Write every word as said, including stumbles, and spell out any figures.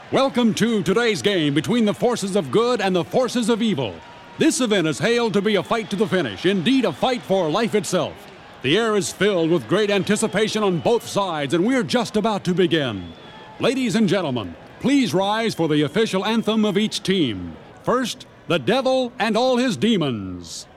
Welcome to today's game between the forces of good and the forces of evil. This event is hailed to be a fight to the finish, indeed a fight for life itself. The air is filled with great anticipation on both sides, and we're just about to begin. Ladies and gentlemen, please rise for the official anthem of each team. First, the devil and all his demons.